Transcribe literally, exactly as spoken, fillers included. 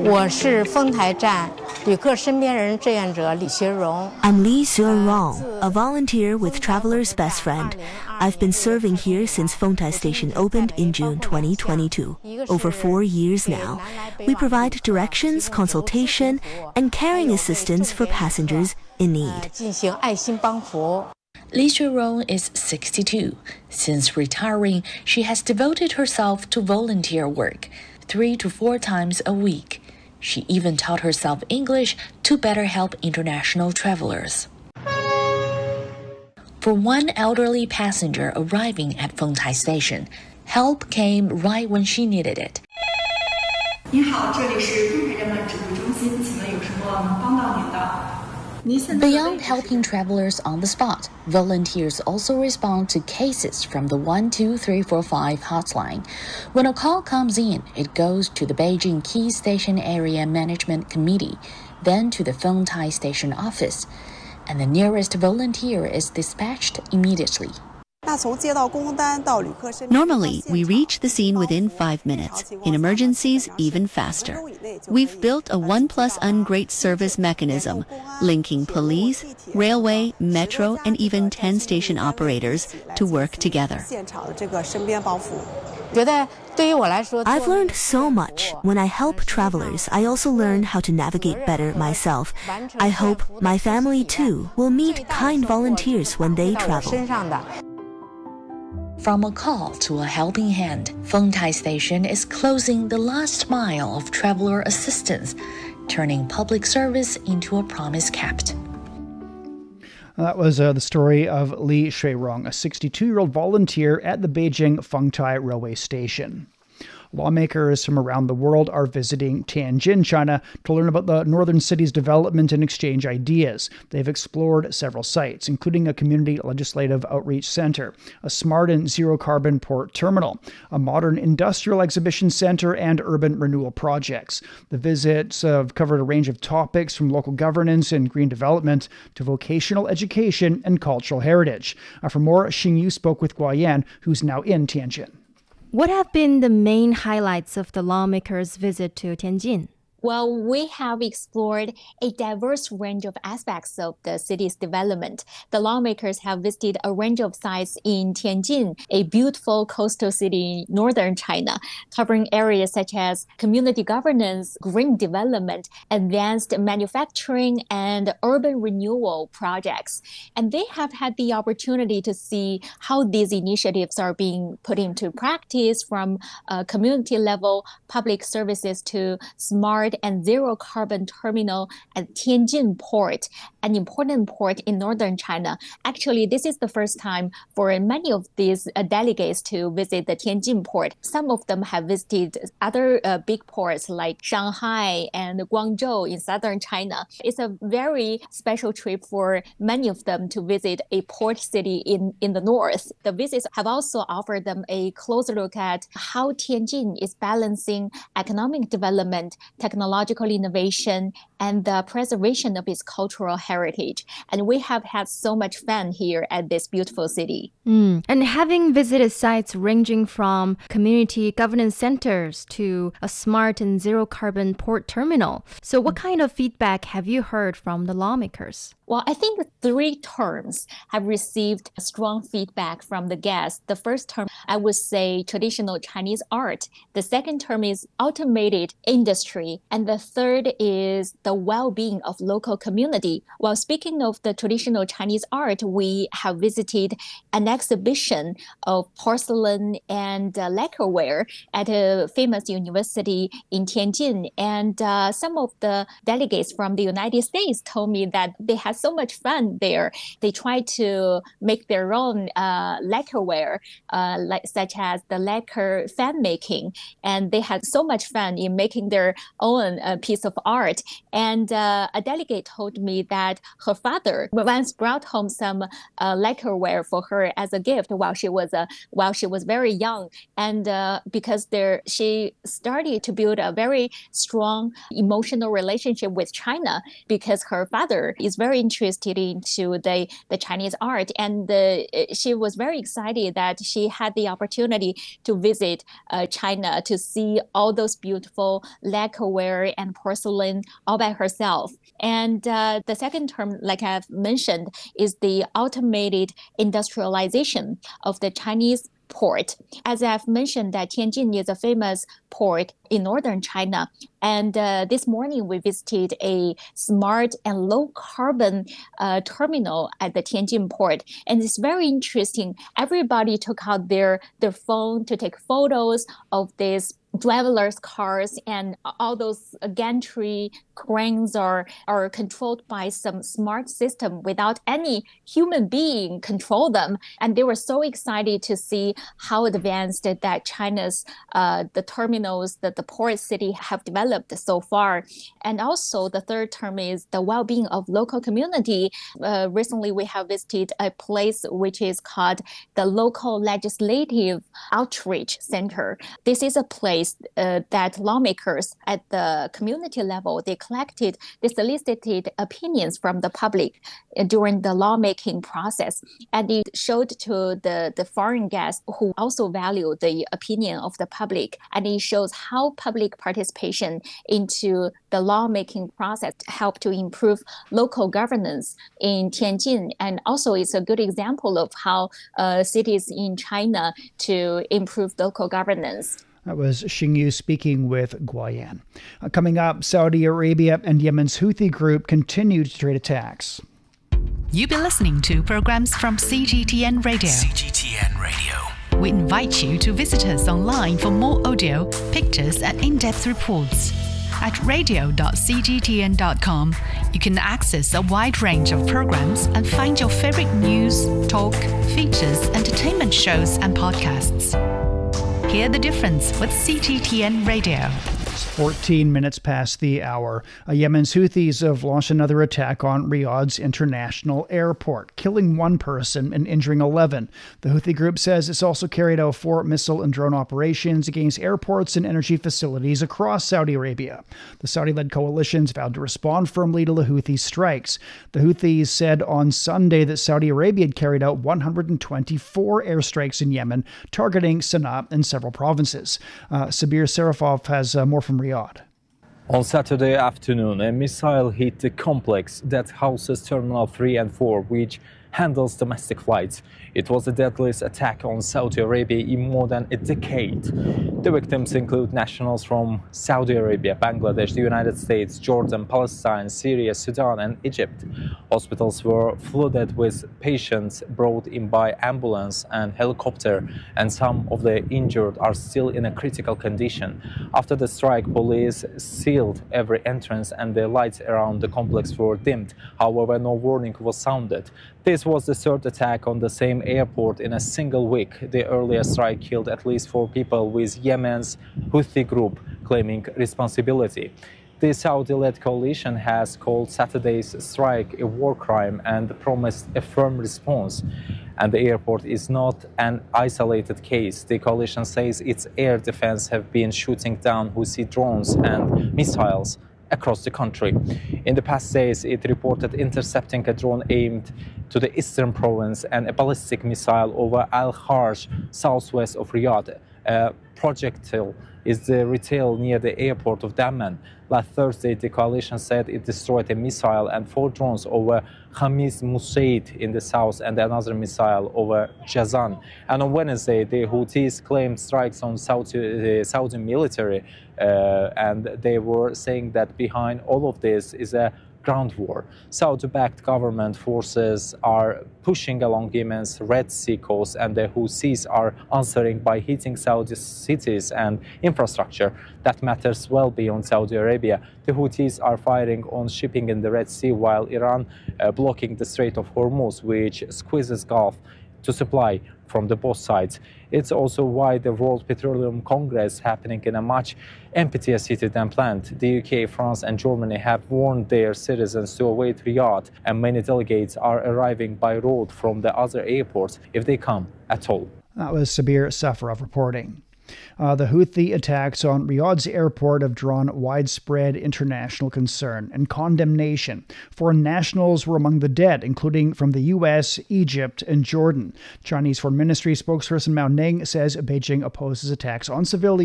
我是丰台站旅客身边人志愿者李学荣。 I'm Li Xuerong, a volunteer with Traveler's Best Friend. I've been serving here since Fengtai Station opened in June twenty twenty-two. Over four years now. We provide directions, consultation, and caring assistance for passengers in need. 进行爱心帮扶。 Li Xuerong is sixty-two. Since retiring, she has devoted herself to volunteer work, three to four times a week. She even taught herself English to better help international travelers. For one elderly passenger arriving at Fengtai Station, help came right when she needed it. 您好，这里是丰台站的指挥中心，请问有什么能帮到您的？ Beyond helping travelers on the spot, volunteers also respond to cases from the one two three four five hotline. When a call comes in, it goes to the Beijing Key Station Area Management Committee, then to the Fengtai Station office, and the nearest volunteer is dispatched immediately. Normally, we reach the scene within five minutes. In emergencies, even faster. We've built a one plus one great service mechanism, linking police, railway, metro, and even ten station operators to work together. I've learned so much. When I help travelers, I also learn how to navigate better myself. I hope my family, too, will meet kind volunteers when they travel. From a call to a helping hand, Fengtai Station is closing the last mile of traveler assistance, turning public service into a promise kept. That was uh, the story of Li Xuerong, a sixty-two-year-old volunteer at the Beijing Fengtai Railway Station. Lawmakers from around the world are visiting Tianjin, China, to learn about the northern city's development and exchange ideas. They've explored several sites, including a community legislative outreach center, a smart and zero-carbon port terminal, a modern industrial exhibition center, and urban renewal projects. The visits have covered a range of topics from local governance and green development to vocational education and cultural heritage. Uh, for more, Xing Yu spoke with Guoyan, who's now in Tianjin. What have been the main highlights of the lawmakers' visit to Tianjin? Well, we have explored a diverse range of aspects of the city's development. The lawmakers have visited a range of sites in Tianjin, a beautiful coastal city in northern China, covering areas such as community governance, green development, advanced manufacturing, and urban renewal projects. And they have had the opportunity to see how these initiatives are being put into practice from uh, community level public services to smart and zero carbon terminal at Tianjin Port, an important port in northern China. Actually, this is the first time for many of these uh, delegates to visit the Tianjin Port. Some of them have visited other uh, big ports like Shanghai and Guangzhou in southern China. It's a very special trip for many of them to visit a port city in, in the north. The visits have also offered them a closer look at how Tianjin is balancing economic development, technological innovation, and the preservation of its cultural heritage. And we have had so much fun here at this beautiful city. Mm. And having visited sites ranging from community governance centers to a smart and zero carbon port terminal, so what kind of feedback have you heard from the lawmakers? Well, I think three terms have received strong feedback from the guests. The first term, I would say traditional Chinese art. The second term is automated industry. And the third is the well-being of local community. While speaking of the traditional Chinese art, we have visited an exhibition of porcelain and uh, lacquerware at a famous university in Tianjin. And uh, some of the delegates from the United States told me that they had so much fun there. They tried to make their own uh, lacquerware, uh, like, such as the lacquer fan making. And they had so much fun in making their own uh, piece of art. And uh, a delegate told me that her father once brought home some uh, lacquerware for her as a gift while she was uh, while she was very young. And uh, because there, she started to build a very strong emotional relationship with China because her father is very interested into the, the Chinese art. And the, she was very excited that she had the opportunity to visit uh, China to see all those beautiful lacquerware and porcelain all by herself. And uh, the second term, like I've mentioned, is the automated industrialization of the Chinese port. As I've mentioned, that Tianjin is a famous port in northern China. And uh, this morning we visited a smart and low carbon uh, terminal at the Tianjin port. And it's very interesting. Everybody took out their, their phone to take photos of these driverless cars, and all those gantry cranes are, are controlled by some smart system without any human being control them. And they were so excited to see how advanced that China's, uh, the terminals, that the port city have developed so far. And also the third term is the well-being of local community. Uh, recently, we have visited a place which is called the Local Legislative Outreach Center. This is a place Uh, that lawmakers at the community level, they collected, they solicited opinions from the public uh, during the lawmaking process. And it showed to the, the foreign guests who also value the opinion of the public. And it shows how public participation into the lawmaking process helped to improve local governance in Tianjin. And also it's a good example of how uh, cities in China to improve local governance. That was Xingyu speaking with Guoyan. Uh, coming up, Saudi Arabia and Yemen's Houthi group continued trade attacks. You've been listening to programs from C G T N Radio. C G T N Radio. We invite you to visit us online for more audio, pictures, and in-depth reports. At radio dot c g t n dot com, you can access a wide range of programs and find your favorite news, talk, features, entertainment shows, and podcasts. Hear the difference with C G T N Radio. It's fourteen minutes past the hour. Uh, Yemen's Houthis have launched another attack on Riyadh's international airport, killing one person and injuring eleven. The Houthi group says it's also carried out four missile and drone operations against airports and energy facilities across Saudi Arabia. The Saudi-led coalitions vowed to respond firmly to the Houthi strikes. The Houthis said on Sunday that Saudi Arabia had carried out one hundred twenty-four airstrikes in Yemen, targeting Sana'a and several provinces. Uh, Sabir Sarafov has uh, more from Riyadh. On Saturday afternoon, a missile hit the complex that houses Terminal three and four, which handles domestic flights. It was the deadliest attack on Saudi Arabia in more than a decade. The victims include nationals from Saudi Arabia, Bangladesh, the United States, Jordan, Palestine, Syria, Sudan, and Egypt. Hospitals were flooded with patients brought in by ambulance and helicopter, and some of the injured are still in a critical condition. After the strike, police sealed every entrance and the lights around the complex were dimmed. However, no warning was sounded. This was the third attack on the same airport in a single week. The earlier strike killed at least four people, with Yemen's Houthi group claiming responsibility. The Saudi-led coalition has called Saturday's strike a war crime and promised a firm response. And the airport is not an isolated case. The coalition says its air defense have been shooting down Houthi drones and missiles across the country. In the past days, it reported intercepting a drone aimed to the eastern province and a ballistic missile over Al-Kharj, southwest of Riyadh. A projectile is the retail near the airport of Dammam. Last Thursday, the coalition said it destroyed a missile and four drones over Khamis Musaid in the south and another missile over Jazan. And on Wednesday, the Houthis claimed strikes on Saudi, uh, Saudi military, uh, and they were saying that behind all of this is a ground war. Saudi-backed government forces are pushing along Yemen's Red Sea coast, and the Houthis are answering by hitting Saudi cities and infrastructure that matters well beyond Saudi Arabia. The Houthis are firing on shipping in the Red Sea, while Iran uh, blocking the Strait of Hormuz, which squeezes Gulf to supply from the both sides. It's also why the World Petroleum Congress happening in a much emptier city than planned. The U K, France and Germany have warned their citizens to await Riyadh, and many delegates are arriving by road from the other airports if they come at all. That was Sabir Safarov reporting. Uh, the Houthi attacks on Riyadh's airport have drawn widespread international concern and condemnation. Foreign nationals were among the dead, including from the U S, Egypt, and Jordan. Chinese Foreign Ministry spokesperson Mao Ning says Beijing opposes attacks on civilians